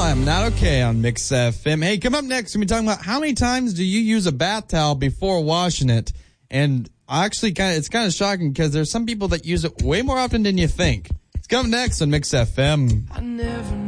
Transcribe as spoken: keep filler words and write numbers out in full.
time. Not okay on Mix F M. Hey, come up next. We're talking about how many times do you use a bath towel before washing it? And actually, kind of, it's kind of shocking because there's some people that use it way more often than you think. It's coming next on Mix F M. I never